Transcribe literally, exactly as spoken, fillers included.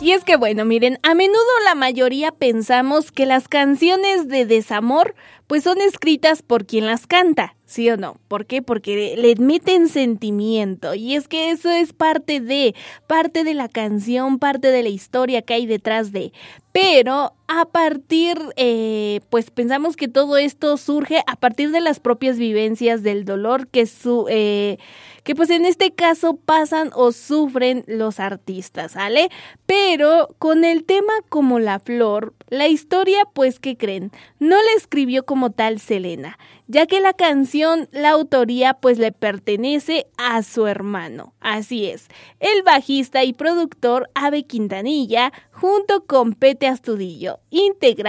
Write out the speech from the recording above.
Y es que bueno, miren, a menudo la mayoría pensamos que las canciones de desamor pues son escritas por quien las canta, ¿sí o no? ¿Por qué? Porque le meten sentimiento y es que eso es parte de, parte de la canción, parte de la historia que hay detrás de. Pero a partir, eh, pues pensamos que todo esto surge a partir de las propias vivencias del dolor que su, eh, que pues en este caso pasan o sufren los artistas, ¿sale? Pero con el tema como la flor, la historia, pues, ¿qué creen? No la escribió como tal Selena, ya que la canción, la autoría, pues le pertenece a su hermano. Así es, el bajista y productor Abe Quintanilla, junto con Pete Astudillo, integra